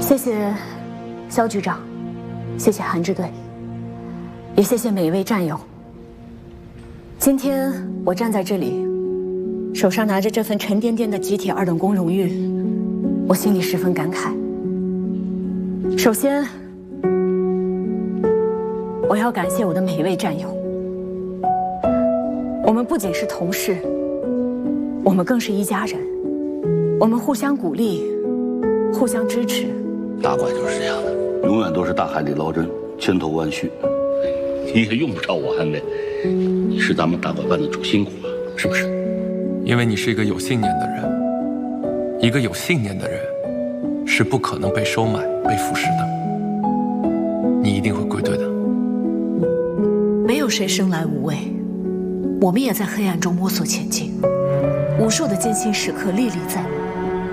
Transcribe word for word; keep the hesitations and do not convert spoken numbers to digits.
谢谢肖局长，谢谢韩支队，也谢谢每一位战友。今天我站在这里，手上拿着这份沉甸甸的集体二等功荣誉，我心里十分感慨。首先，我要感谢我的每一位战友。我们不仅是同事，我们更是一家人。我们互相鼓励，互相支持。 大怪就是这样的， 永远都是大海里捞针，千头万绪。 你也用不着我安慰，你是咱们大怪班的主心骨啊，是不是？ 因为你是一个有信念的人，一个有信念的人是不可能被收买、被腐蚀的。你一定会归队的。 没有谁生来无畏，我们也在黑暗中摸索前进，无数的艰辛时刻历历在目。